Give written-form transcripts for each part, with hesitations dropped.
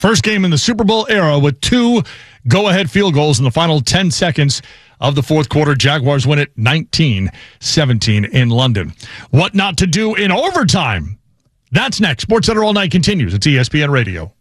First game in the Super Bowl era with 2 go-ahead field goals in the final 10 seconds of the fourth quarter. Jaguars win it 19-17 in London. What not to do in overtime? That's next. SportsCenter All Night continues. It's ESPN Radio.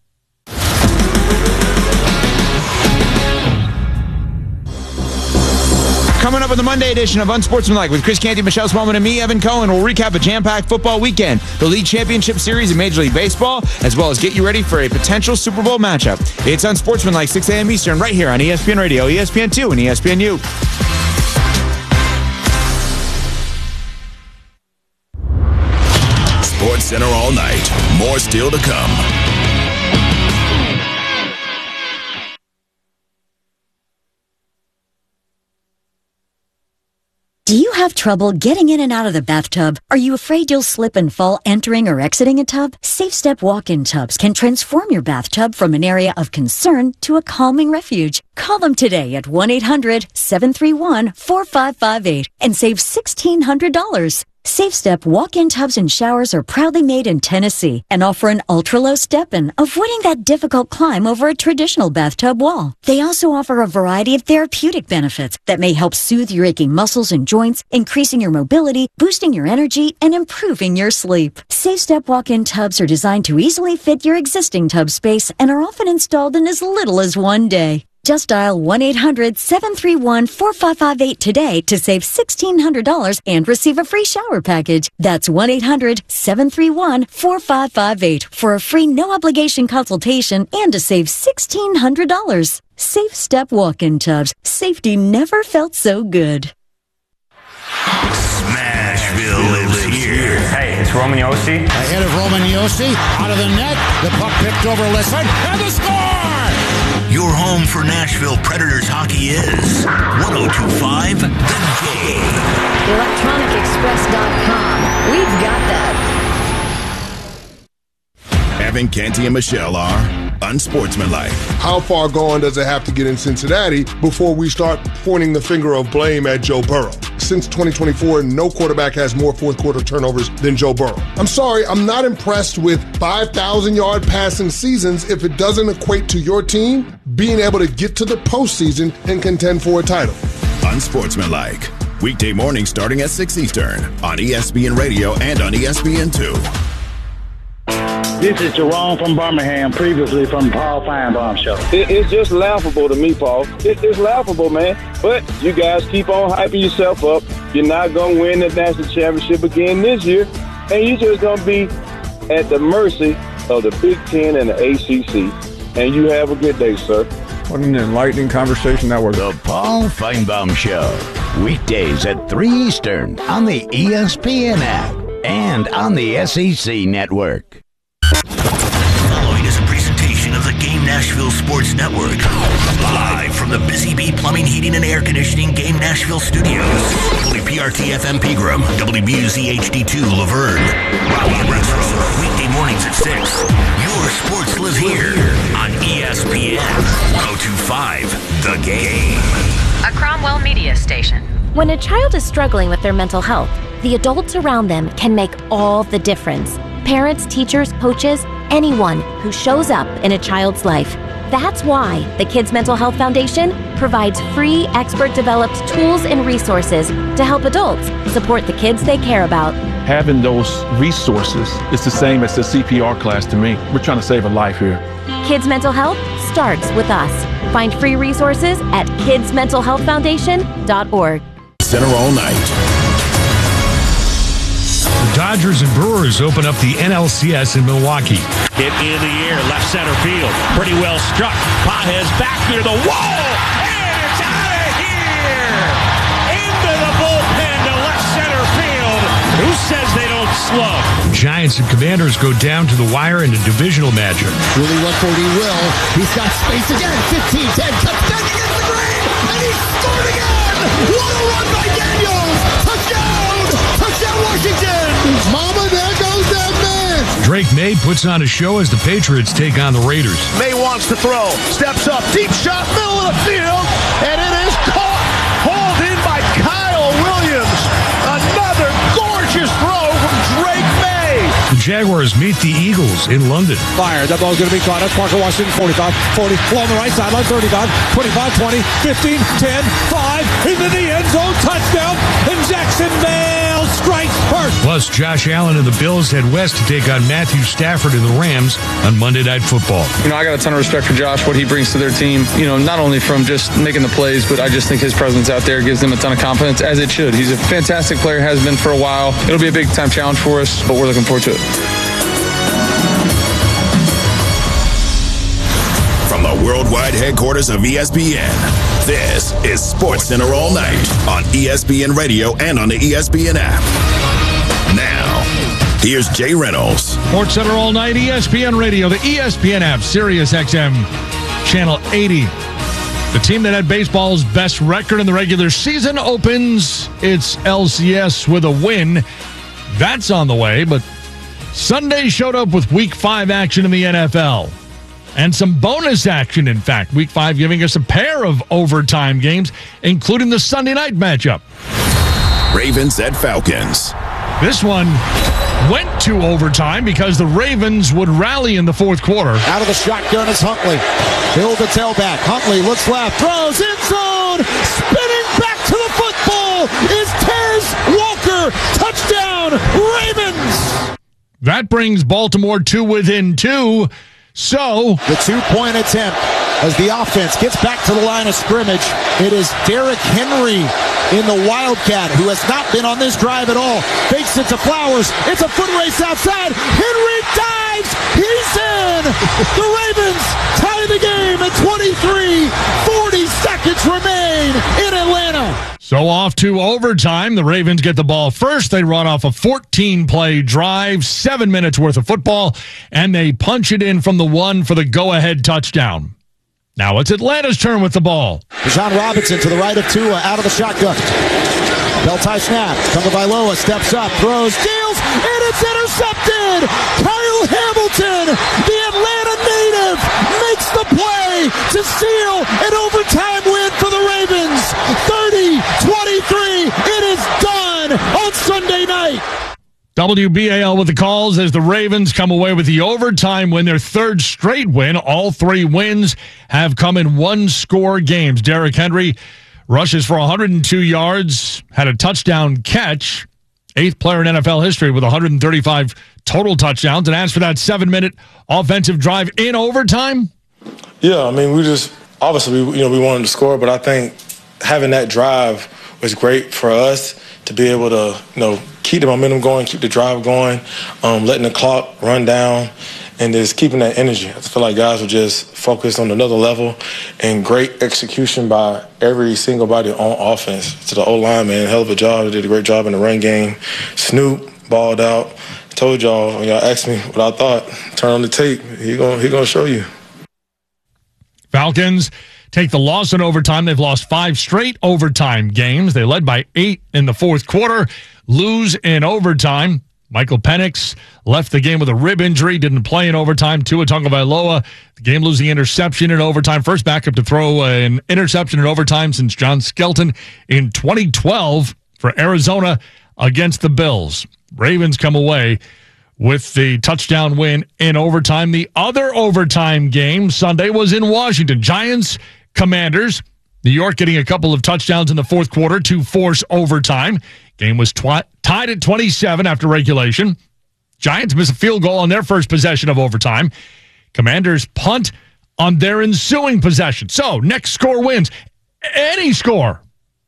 Coming up on the Monday edition of Unsportsmanlike with Chris Canty, Michelle Smallman, and me, Evan Cohen, we'll recap a jam-packed football weekend, the League Championship Series in Major League Baseball, as well as get you ready for a potential Super Bowl matchup. It's Unsportsmanlike, 6 a.m. Eastern, right here on ESPN Radio, ESPN2, and ESPNU. SportsCenter All Night. More still to come. Do you have trouble getting in and out of the bathtub? Are you afraid you'll slip and fall entering or exiting a tub? Safe Step walk-in tubs can transform your bathtub from an area of concern to a calming refuge. Call them today at 1-800-731-4558 and save $1,600. Safe Step walk-in tubs and showers are proudly made in Tennessee and offer an ultra-low step-in, avoiding that difficult climb over a traditional bathtub wall. They also offer a variety of therapeutic benefits that may help soothe your aching muscles and joints, increasing your mobility, boosting your energy, and improving your sleep. Safe Step walk-in tubs are designed to easily fit your existing tub space and are often installed in as little as 1 day. Just dial 1-800-731-4558 today to save $1,600 and receive a free shower package. That's 1-800-731-4558 for a free no-obligation consultation and to save $1,600. Safe Step walk-in tubs. Safety never felt so good. Smashville lives here. Hey, it's Roman Yossi. Ahead of Roman Yossi, out of the net, the puck picked over Lisson, and the score! Your home for Nashville Predators hockey is 102.5 The Game. ElectronicExpress.com. We've got that. Evan Canty and Michelle are Unsportsmanlike. How far gone does it have to get in Cincinnati before we start pointing the finger of blame at Joe Burrow? Since 2024, no quarterback has more fourth-quarter turnovers than Joe Burrow. I'm sorry, I'm not impressed with 5,000-yard passing seasons if it doesn't equate to your team being able to get to the postseason and contend for a title. Unsportsmanlike. Weekday mornings starting at 6 Eastern on ESPN Radio and on ESPN2. This is Jerome from Birmingham, previously from Paul Feinbaum Show. It's just laughable to me, Paul. It's laughable, man. But you guys keep on hyping yourself up. You're not going to win the national championship again this year. And you're just going to be at the mercy of the Big Ten and the ACC. And you have a good day, sir. What an enlightening conversation that was. The Paul Feinbaum Show. Weekdays at 3 Eastern on the ESPN app and on the SEC Network. Following is a presentation of the Game Nashville Sports Network. Live from the Busy Bee Plumbing, Heating, and Air Conditioning Game Nashville Studios. WPRT FM Pegram, WBUZ HD2 Laverne. Rocky Retro, weekday mornings at 6. Your sports live here on ESPN 102.5 The Game. A Cromwell Media Station. When a child is struggling with their mental health, the adults around them can make all the difference. Parents, teachers, coaches, anyone who shows up in a child's life. That's why the Kids Mental Health Foundation provides free, expert-developed tools and resources to help adults support the kids they care about. Having those resources is the same as the CPR class to me. We're trying to save a life here. Kids Mental Health starts with us. Find free resources at kidsmentalhealthfoundation.org. Center All Night. The Dodgers and Brewers open up the NLCS in Milwaukee. Hit in the air, left center field. Pretty well struck. Pages back near the wall. And it's out of here. Into the bullpen to left center field. Who says they don't slug? Giants and Commanders go down to the wire in a divisional matchup. Willie Rutherford, he will. He's got space again. 15-10. Cuts back against the green. And he scored again. What a run by Daniels. Touchdown. Touchdown Washington. Mama, there goes that man. Drake May puts on a show as the Patriots take on the Raiders. May wants to throw. Steps up. Deep shot. Middle of the field. And it is caught. Hauled in by Kyle Williams. Another gorgeous throw from Drake May. The Jaguars meet the Eagles in London. Fire. That ball's going to be caught up. Parker Washington, 45, 40, along the right sideline, 35, 25, 20, 15, 10, 5, into the end zone, touchdown, and Jacksonville strikes first. Plus, Josh Allen and the Bills head west to take on Matthew Stafford and the Rams on Monday Night Football. I got a ton of respect for Josh, what he brings to their team, not only from just making the plays, but I just think his presence out there gives them a ton of confidence, as it should. He's a fantastic player, has been for a while. It'll be a big-time challenge for us, but we're looking forward to it. From the worldwide headquarters of ESPN, this is SportsCenter All Night on ESPN Radio and on the ESPN app. Now, here's Jay Reynolds. SportsCenter All Night, ESPN Radio, the ESPN app, Sirius XM, Channel 80. The team that had baseball's best record in the regular season opens its LCS with a win. That's on the way, but Sunday showed up with Week 5 action in the NFL. And some bonus action, in fact. Week 5 giving us a pair of overtime games, including the Sunday night matchup. Ravens at Falcons. This one went to overtime because the Ravens would rally in the fourth quarter. Out of the shotgun is Huntley. Hill the tailback. Huntley looks left, throws in zone. Spinning back to the football is Tez Walker. Touchdown, Ravens. That brings Baltimore to within 2. So the 2-point attempt as the offense gets back to the line of scrimmage. It is Derrick Henry in the Wildcat, who has not been on this drive at all. Fakes it to Flowers. It's a foot race outside. Henry dives. He's in. The Ravens tie the game at 23. 40 seconds remain in Atlanta. So off to overtime. The Ravens get the ball first. They run off a 14-play drive, 7 minutes worth of football, and they punch it in from the 1 for the go-ahead touchdown. Now it's Atlanta's turn with the ball. Bijan Robinson to the right of Tua, out of the shotgun. Bell-tie snap. Tagovailoa steps up, throws, deals, and it's intercepted. Kyle Hamilton, the Atlanta native, makes the play to seal an overtime win for the Ravens. 30-23. It is done on Sunday night. WBAL with the calls as the Ravens come away with the overtime win, their third straight win. All 3 wins have come in one-score games. Derrick Henry rushes for 102 yards, had a touchdown catch, 8th player in NFL history with 135 total touchdowns. And as for that 7-minute offensive drive in overtime? Yeah, I mean, we just obviously we wanted to score, but I think having that drive was great for us to be able to keep the momentum going, keep the drive going, letting the clock run down, and just keeping that energy. I feel like guys were just focused on another level, and great execution by every single body on offense. To the O-line, man, hell of a job. They did a great job in the run game. Snoop balled out. I told y'all, when y'all asked me what I thought, turn on the tape. He gonna show you. Falcons take the loss in overtime. They've lost 5 straight overtime games. They led by 8 in the fourth quarter, lose in overtime. Michael Penix left the game with a rib injury, didn't play in overtime. Tua Tagovailoa, the game-losing interception in overtime. First backup to throw an interception in overtime since John Skelton in 2012 for Arizona against the Bills. Ravens come away with the touchdown win in overtime. The other overtime game Sunday was in Washington. Giants, Commanders. New York getting a couple of touchdowns in the fourth quarter to force overtime. Game was tied at 27 after regulation. Giants miss a field goal on their first possession of overtime. Commanders punt on their ensuing possession. So, next score wins. Any score.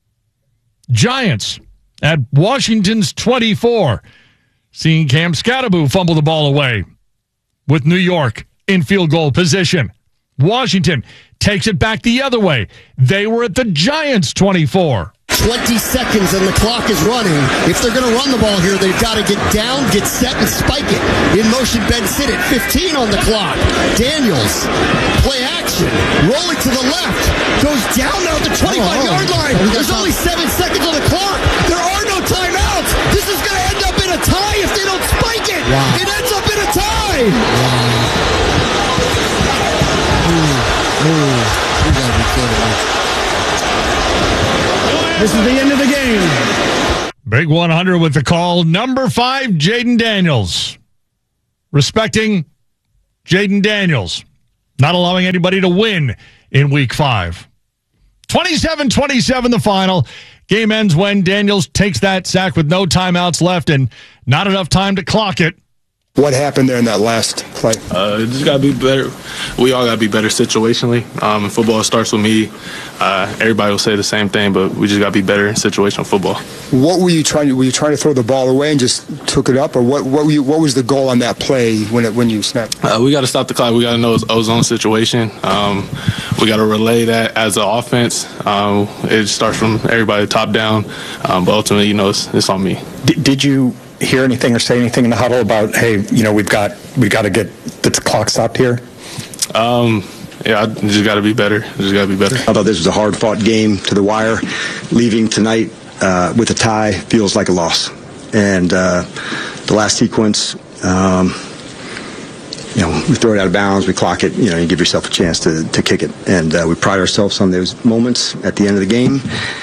Giants at Washington's 24. Seeing Cam Scatterbo fumble the ball away with New York in field goal position. Washington takes it back the other way. They were at the Giants' 24. 20 seconds and the clock is running. If they're going to run the ball here, they've got to get down, get set, and spike it. In motion, Ben Sinnott, 15 on the clock. Daniels, play action, rolling to the left, goes down now at the 25-yard line. There's only 7 seconds on the clock. There are no timeouts. This is going to end up in a tie if they don't spike it. Wow. It ends up in a tie. This is the end of the game. Big 100 with the call. Number 5, Jaden Daniels. respecting Jaden Daniels, not allowing anybody to win in Week 5. 27-27 the final. Game ends when Daniels takes that sack with no timeouts left and not enough time to clock it. What happened there in that last play? Just got to be better. We all got to be better situationally. Football starts with me. Everybody will say the same thing, but we just got to be better in situational football. What were you trying to? Were you trying to throw the ball away and just took it up, or what was the goal on that play when you snapped? We got to stop the clock. We got to know it's ozone situation. We got to relay that as an offense. It starts from everybody top down, but ultimately, it's on me. Did you hear anything or say anything in the huddle about, hey, we've got to get the clock stopped here? Yeah, I just got to be better. I thought this was a hard-fought game to the wire. Leaving tonight with a tie feels like a loss. And the last sequence, we throw it out of bounds, we clock it, you give yourself a chance to kick it. And we pride ourselves on those moments at the end of the game.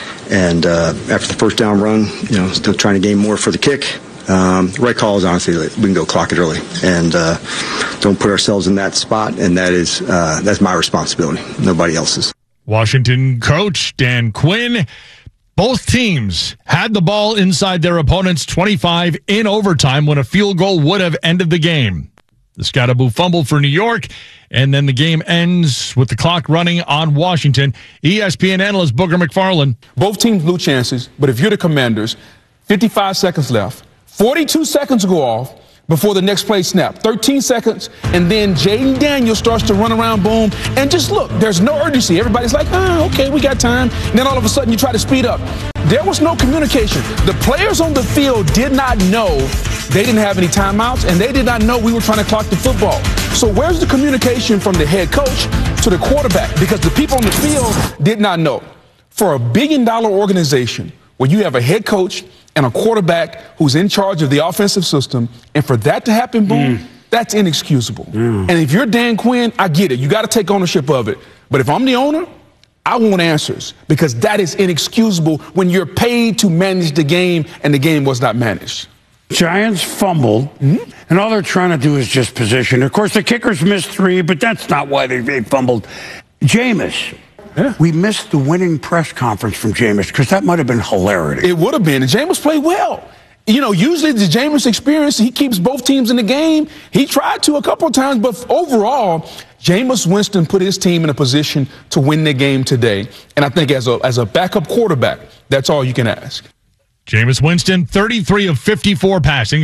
And after the first down run, still trying to gain more for the kick. Right call is honestly, we can go clock it early and don't put ourselves in that spot, and that's my responsibility, nobody else's. Washington coach Dan Quinn. Both teams had the ball inside their opponent's 25 in overtime when a field goal would have ended the game. The Scottaboo fumble for New York, and then the game ends with the clock running on Washington. ESPN analyst Booger McFarland. Both teams blew chances, but if you're the Commanders, 55 seconds left. 42 seconds go off before the next play snap. 13 seconds, and then Jaden Daniels starts to run around, boom, and just look, there's no urgency. Everybody's like, okay, we got time. And then all of a sudden you try to speed up. There was no communication. The players on the field did not know they didn't have any timeouts, and they did not know we were trying to clock the football. So where's the communication from the head coach to the quarterback? Because the people on the field did not know. For a billion-dollar organization where you have a head coach and a quarterback who's in charge of the offensive system, and for that to happen, boom, that's inexcusable. And if you're Dan Quinn, I get it. You got to take ownership of it. But if I'm the owner, I want answers, because that is inexcusable when you're paid to manage the game and the game was not managed. Giants fumbled, and all they're trying to do is just position. Of course, the kickers missed 3, but that's not why they fumbled. Jameis. Yeah. We missed the winning press conference from Jameis because that might have been hilarious. It would have been. And Jameis played well. Usually the Jameis experience, he keeps both teams in the game. He tried to a couple of times, but overall, Jameis Winston put his team in a position to win the game today. And I think as a backup quarterback, that's all you can ask. Jameis Winston, 33 of 54 passing,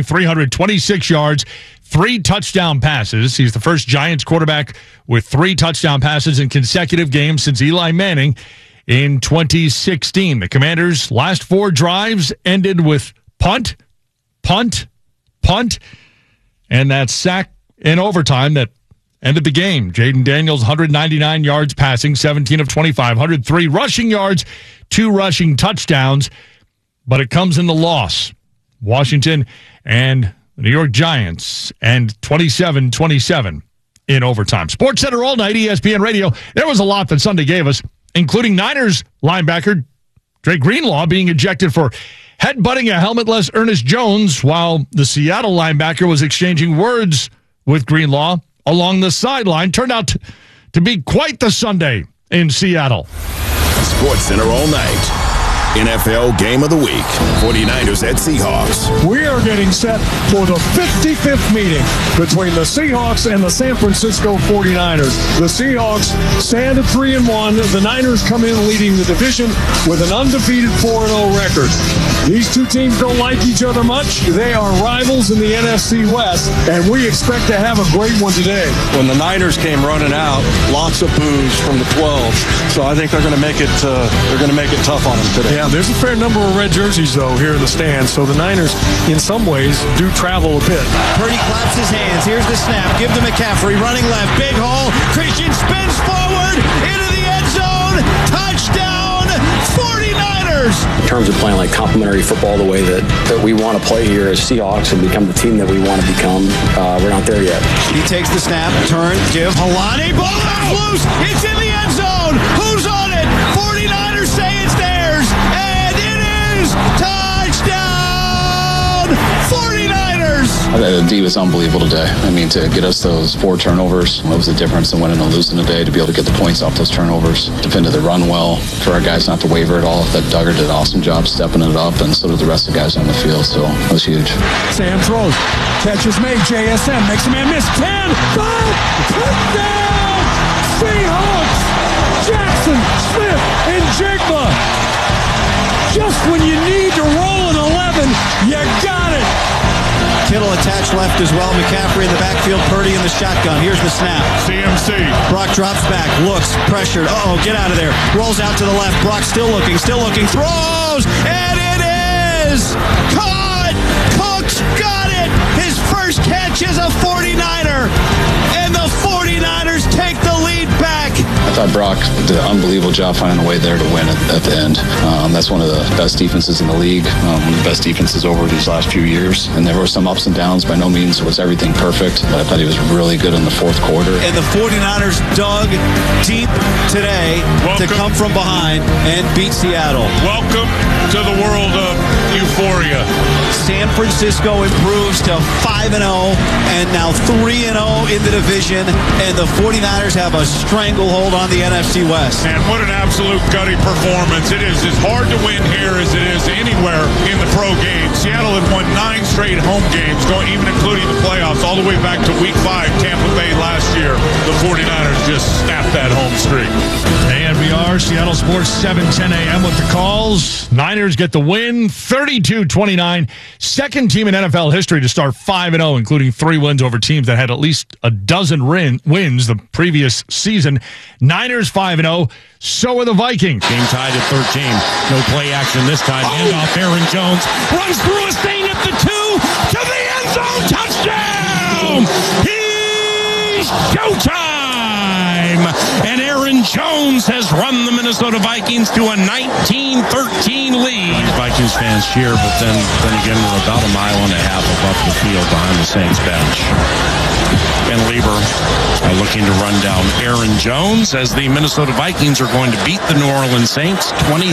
326 yards, 3 touchdown passes. He's the first Giants quarterback with 3 touchdown passes in consecutive games since Eli Manning in 2016. The Commanders' last 4 drives ended with punt, punt, punt, and that sack in overtime that ended the game. Jaden Daniels, 199 yards passing, 17 of 25, 103 rushing yards, 2 rushing touchdowns. But it comes in the loss. Washington and the New York Giants, and 27-27 in overtime. SportsCenter all night, ESPN Radio. There was a lot that Sunday gave us, including Niners linebacker Dre Greenlaw being ejected for headbutting a helmetless Ernest Jones, while the Seattle linebacker was exchanging words with Greenlaw along the sideline. Turned out to be quite the Sunday in Seattle. SportsCenter all night. NFL Game of the Week, 49ers at Seahawks. We are getting set for the 55th meeting between the Seahawks and the San Francisco 49ers. The Seahawks stand at 3-1. The Niners come in leading the division with an undefeated 4-0 record. These two teams don't like each other much. They are rivals in the NFC West, and we expect to have a great one today. When the Niners came running out, lots of boos from the 12s. So I think they're going to make it. They're going to make it tough on them today. Yeah, there's a fair number of red jerseys, though, here in the stands. So the Niners, in some ways, do travel a bit. Purdy claps his hands. Here's the snap. Give to McCaffrey. Running left. Big hole. Christian spins forward into the end zone. Touchdown, 49ers. In terms of playing like complementary football the way that we want to play here as Seahawks and become the team that we want to become, we're not there yet. He takes the snap. Turn. Give. Halani. Ball is loose. It's in the end zone. Who's on it? 49ers say it's theirs. And it is touchdown, 49ers. D was unbelievable today. I mean, to get us those 4 turnovers, what was the difference in winning and losing today? To be able to get the points off those turnovers, defended the run well, for our guys not to waver at all. That Duggar did an awesome job stepping it up, and so did the rest of the guys on the field, so it was huge. Sam throws. Catch is made. JSM makes a man miss. 10, 5, touchdown! Seahawks! Jackson, Smith, and Jigba. Just when you need to roll an 11, you got it. Kittle attached left as well. McCaffrey in the backfield. Purdy in the shotgun. Here's the snap. CMC. Brock drops back. Looks. Pressured. Uh-oh. Get out of there. Rolls out to the left. Brock still looking. Throws. And it is caught. Cooks got it. His first catch is a 49er. And the 49ers take the lead back. I thought Brock did an unbelievable job finding a way there to win at the end. That's one of the best defenses in the league, one of the best defenses over these last few years. And there were some ups and downs. By no means was everything perfect, but I thought he was really good in the fourth quarter. And the 49ers dug deep today to come from behind and beat Seattle. Welcome to the world of euphoria. San Francisco improves to 5-0 and now 3-0 in the division, and the 49ers have a stranglehold on the NFC West. And what an absolute gutty performance. It is as hard to win here as it is anywhere in the pro game. Seattle had won 9 straight home games, going even including the playoffs, all the way back to Week 5, Tampa Bay last year. The 49ers just snapped that home streak. ANBR, Seattle Sports, 7:10 a.m. with the calls. Niners get the win, 32-29. Second team in NFL history to start 5-0, including 3 wins over teams that had at least a dozen wins the previous season. Niners 5-0. So are the Vikings. Game tied at 13. No play action this time. Handoff. Aaron Jones runs through a stain at the 2 to the end zone. Touchdown! He's showtime! And Aaron Jones has run the Minnesota Vikings to a 19-13 lead. Vikings fans cheer, but then again, we're about a mile and a half above the field behind the Saints bench. And Lieber are looking to run down Aaron Jones as the Minnesota Vikings are going to beat the New Orleans Saints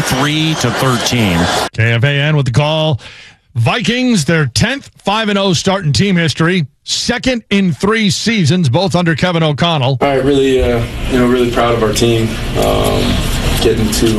23-13. KFAN with the call. Vikings, their 10th 5-0 start in team history. Second in 3 seasons, both under Kevin O'Connell. All right, really, really proud of our team. Getting to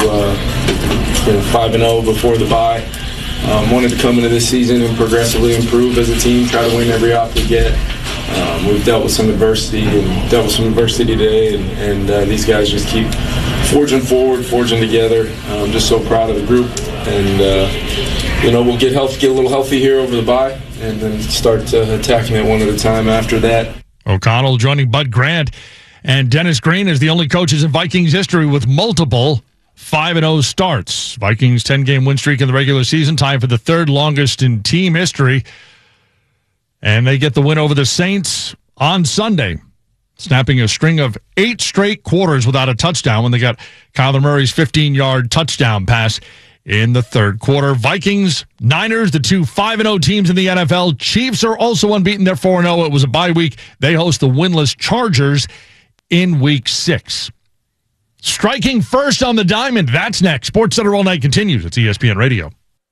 5-0 before the bye. Wanted to come into this season and progressively improve as a team, try to win every op we get. We've dealt with some adversity today, and these guys just keep forging forward, forging together. I'm just so proud of the group, and we'll get a little healthy here over the bye, and then start attacking it one at a time after that. O'Connell joining Bud Grant and Dennis Green as the only coaches in Vikings history with multiple 5-0 starts. Vikings 10-game win streak in the regular season, tied for the 3rd longest in team history. And they get the win over the Saints on Sunday, snapping a string of 8 straight quarters without a touchdown when they got Kyler Murray's 15-yard touchdown pass in the 3rd quarter. Vikings, Niners, the 2 5-0 teams in the NFL. Chiefs are also unbeaten. They're 4-0. It was a bye week. They host the winless Chargers in Week 6. Striking first on the diamond. That's next. Sports Center All Night continues. It's ESPN Radio.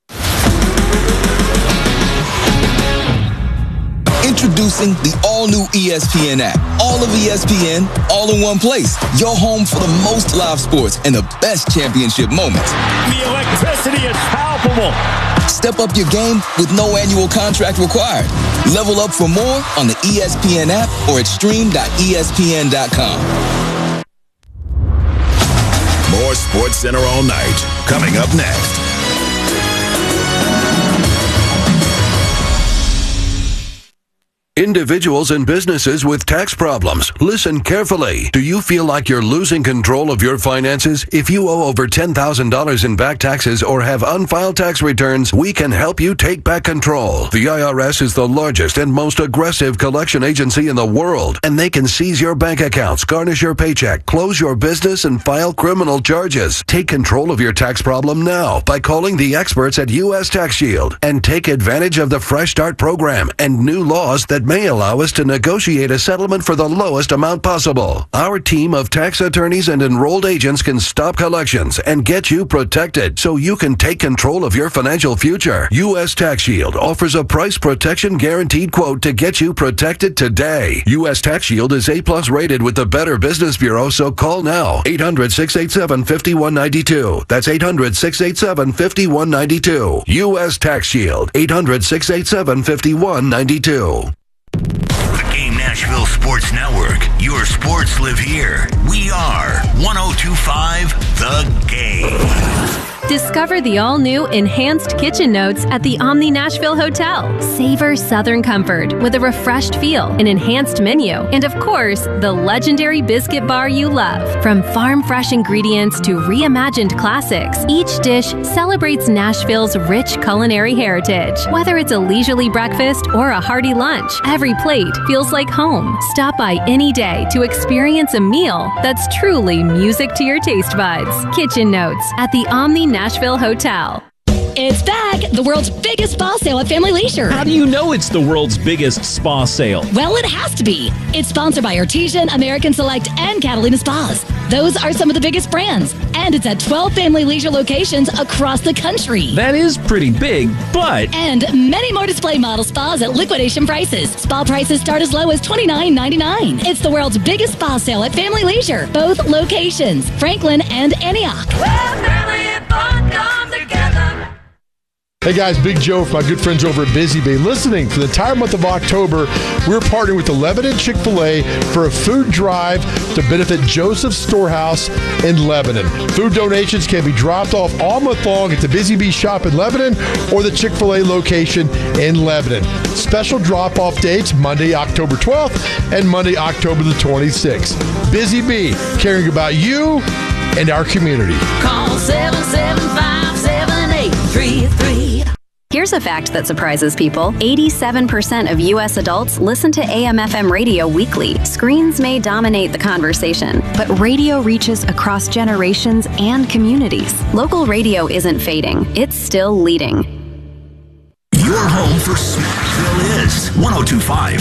Introducing the all-new ESPN app. All of ESPN, all in one place. Your home for the most live sports and the best championship moments. The electricity is palpable. Step up your game with no annual contract required. Level up for more on the ESPN app or at stream.espn.com. More Sports Center All Night coming up next. Individuals and businesses with tax problems, listen carefully. Do you feel like you're losing control of your finances? If you owe over $10,000 in back taxes or have unfiled tax returns, we can help you take back control. The IRS is the largest and most aggressive collection agency in the world, and they can seize your bank accounts, garnish your paycheck, close your business, and file criminal charges. Take control of your tax problem now by calling the experts at U.S. Tax Shield and take advantage of the Fresh Start program and new laws that that may allow us to negotiate a settlement for the lowest amount possible. Our team of tax attorneys and enrolled agents can stop collections and get you protected so you can take control of your financial future. U.S. Tax Shield offers a price protection guaranteed quote to get you protected today. U.S. Tax Shield is A+ rated with the Better Business Bureau, so call now. 800-687-5192. That's 800-687-5192. U.S. Tax Shield. 800-687-5192. The Game Nashville Sports Network. Your sports live here. We are 102.5 The Game. Discover the all-new Enhanced Kitchen Notes at the Omni Nashville Hotel. Savor Southern comfort with a refreshed feel, an enhanced menu, and of course, the legendary biscuit bar you love. From farm-fresh ingredients to reimagined classics, each dish celebrates Nashville's rich culinary heritage. Whether it's a leisurely breakfast or a hearty lunch, every plate feels like home. Stop by any day to experience a meal that's truly music to your taste buds. Kitchen Notes at the Omni Nashville Hotel. It's back! The world's biggest spa sale at Family Leisure. How do you know it's the world's biggest spa sale? Well, it has to be. It's sponsored by Artesian, American Select, and Catalina Spas. Those are some of the biggest brands. And it's at 12 Family Leisure locations across the country. That is pretty big, but... And many more display model spas at liquidation prices. Spa prices start as low as $29.99. It's the world's biggest spa sale at Family Leisure. Both locations, Franklin and Antioch. Where family and fun come together. Hey guys, Big Joe from my good friends over at Busy Bee. Listening, for the entire month of October, we're partnering with the Lebanon Chick-fil-A for a food drive to benefit Joseph's Storehouse in Lebanon. Food donations can be dropped off all month long at the Busy Bee shop in Lebanon or the Chick-fil-A location in Lebanon. Special drop-off dates, Monday, October 12th and Monday, October the 26th. Busy Bee, caring about you and our community. Call 775-7833. Here's a fact that surprises people. 87% of U.S. adults listen to AM/FM radio weekly. Screens may dominate the conversation, but radio reaches across generations and communities. Local radio isn't fading. It's still leading. Your home for Smashville is 102.5